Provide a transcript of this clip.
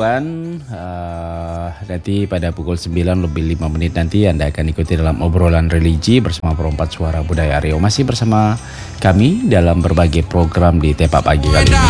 kawan, nanti pada pukul 9:05 nanti Anda akan ikuti dalam obrolan religi bersama Perempat Suara Budaya Riau. Masih bersama kami dalam berbagai program di Tepak Pagi kali ini.